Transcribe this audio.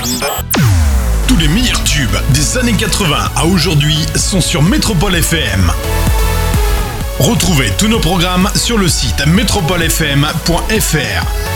Tous les meilleurs tubes des années 80 à aujourd'hui sont sur Métropole FM. Retrouvez tous nos programmes sur le site metropolefm.fr.